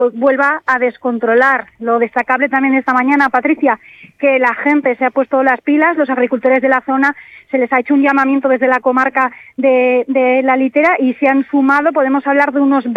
pues vuelva a descontrolar. Lo destacable también esta mañana, Patricia, que la gente se ha puesto las pilas, los agricultores de la zona, se les ha hecho un llamamiento desde la comarca de la Litera y se han sumado, podemos hablar de unos